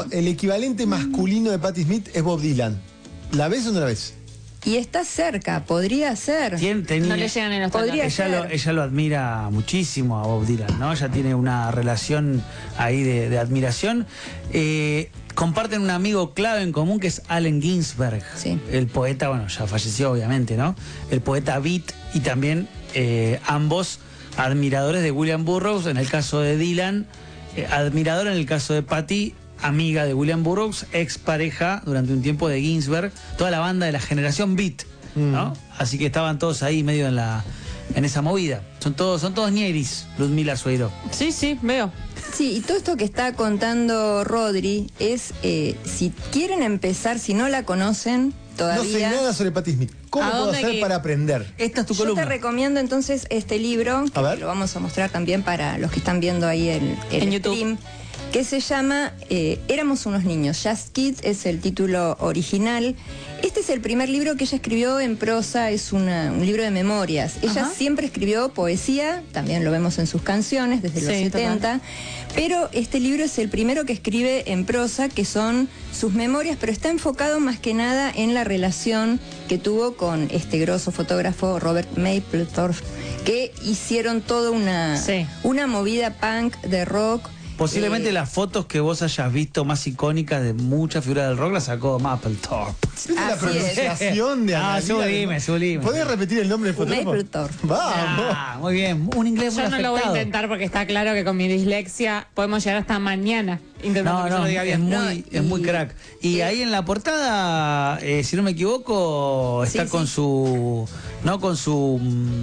Bueno, el equivalente masculino de Patti Smith es Bob Dylan. ¿La ves o no la ves? Y está cerca, podría ser. No le llegan en los Podría ser. Ella lo admira muchísimo a Bob Dylan, ¿no? Ella tiene una relación ahí de admiración. Comparten un amigo clave en común que es Allen Ginsberg. Sí. El poeta, bueno, ya falleció obviamente, ¿no? El poeta beat y también ambos admiradores de William Burroughs, en el caso de Dylan, admirador en el caso de Patti, amiga de William Burroughs, expareja durante un tiempo de Ginsberg, toda la banda de la generación beat, ¿no? Así que estaban todos ahí medio en esa movida. Son todos ñeris, Ludmila Sueiro. Sí, sí, veo. Sí, y todo esto que está contando Rodri es, si quieren empezar, si no la conocen todavía... No sé nada sobre Patti Smith. ¿Cómo puedo hacer para aprender? Esta es tu Yo columna. te recomiendo entonces este libro, que lo vamos a mostrar también para los que están viendo ahí el en YouTube, stream, que se llama Éramos unos niños. Just Kids es el título original. Este es el primer libro que ella escribió en prosa, es un libro de memorias. Ella siempre escribió poesía, también lo vemos en sus canciones desde los 70, total. Pero este libro es el primero que escribe en prosa, que son sus memorias, pero está enfocado más que nada en la relación que tuvo con este grosso fotógrafo Robert Mapplethorpe, que hicieron toda una movida punk de rock. Posiblemente las fotos que vos hayas visto más icónicas de muchas figuras del rock las sacó Mapplethorpe. La pronunciación de Analia. Sublime. ¿Podés repetir el nombre del fotógrafo? Mapplethorpe. Vamos. Muy bien, un inglés muy Yo no afectado. lo voy a intentar porque está claro que con mi dislexia podemos llegar hasta mañana intentando que yo lo diga bien. Es muy crack. Y ahí en la portada, si no me equivoco, está con su... No, con su...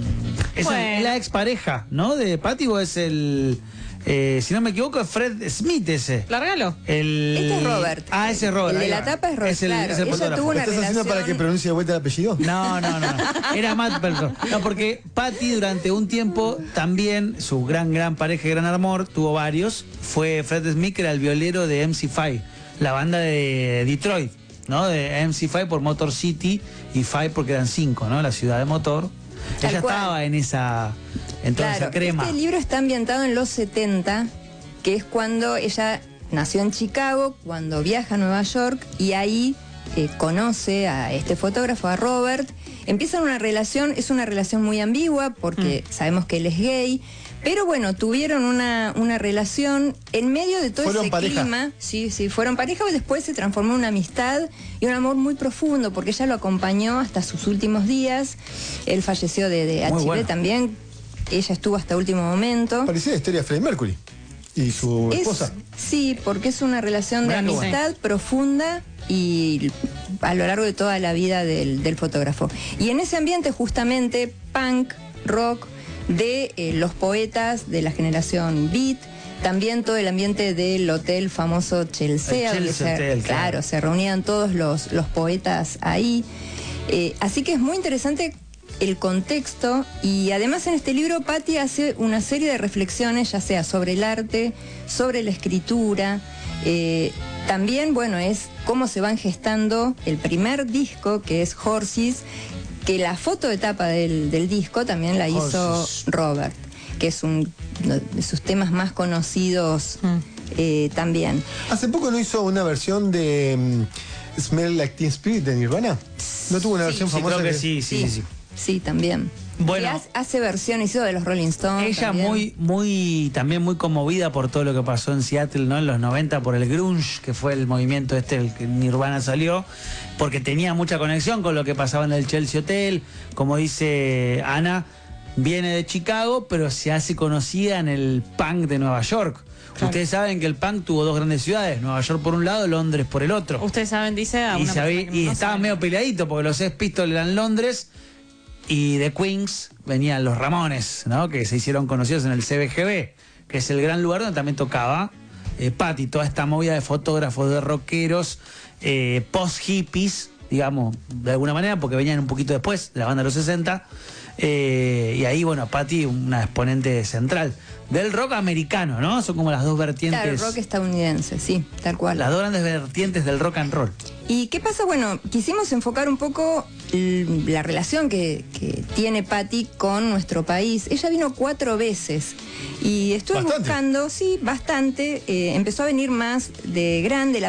Es la expareja, ¿no? De Patti, o es el... si no me equivoco, es Fred Smith ese. Lárgalo. Este es Robert. Ah, ese es Robert. El de la tapa es Robert. Claro. Ella tuvo una ¿Estás haciendo para que pronuncie de vuelta el apellido? No. Era Mapplethorpe. No, porque Patti durante un tiempo también, su gran pareja y gran amor, tuvo varios. Fue Fred Smith, que era el violero de MC5, la banda de Detroit, ¿no? De MC5 por Motor City y 5 porque eran 5, ¿no? La ciudad de motor. Ella estaba en esa crema. Este libro está ambientado en los 70, que es cuando ella nació en Chicago, cuando viaja a Nueva York y ahí conoce a este fotógrafo, a Robert. Empiezan una relación, es una relación muy ambigua porque sabemos que él es gay, pero bueno, tuvieron una relación en medio de todo ese clima. Sí, fueron pareja y después se transformó en una amistad y un amor muy profundo porque ella lo acompañó hasta sus últimos días. Él falleció de HIV también, ella estuvo hasta último momento. Parecía la historia de Freddie Mercury y su esposa. Sí, porque es una relación de amistad profunda y a lo largo de toda la vida del fotógrafo. Y en ese ambiente justamente punk, rock, de los poetas de la generación beat, también todo el ambiente del hotel famoso Chelsea, donde se reunían todos los poetas ahí. Así que es muy interesante el contexto, y además en este libro Patti hace una serie de reflexiones, ya sea sobre el arte, sobre la escritura, también, bueno, es cómo se van gestando el primer disco, que es Horses, que la foto de tapa del disco también la hizo Robert, que es uno de sus temas más conocidos también. Hace poco no hizo una versión de Smell Like Teen Spirit de Nirvana. ¿No tuvo una versión famosa? Creo que sí. Sí, también. Bueno, hace versiones, hizo de los Rolling Stones. Ella también. muy conmovida por todo lo que pasó en Seattle, ¿no? En los 90, por el grunge, que fue el movimiento el que Nirvana salió, porque tenía mucha conexión con lo que pasaba en el Chelsea Hotel. Como dice Ana, viene de Chicago, pero se hace conocida en el punk de Nueva York. Claro. Ustedes saben que el punk tuvo dos grandes ciudades, Nueva York por un lado, Londres por el otro. Ustedes saben, dice a una y estaban medio peleaditos, porque los Sex Pistols eran Londres y de Queens venían los Ramones, ¿no? Que se hicieron conocidos en el CBGB, que es el gran lugar donde también tocaba Patti, toda esta movida de fotógrafos, de rockeros, post-hippies, digamos, de alguna manera, porque venían un poquito después de la banda de los 60. Y ahí, bueno, Patti, una exponente central del rock americano, ¿no? Son como las dos vertientes. Claro, el rock estadounidense, sí, tal cual. Las dos grandes vertientes del rock and roll. ¿Y qué pasa? Bueno, quisimos enfocar un poco la relación que tiene Patti con nuestro país. Ella vino 4 veces y estuve buscando, bastante. Empezó a venir más de grande.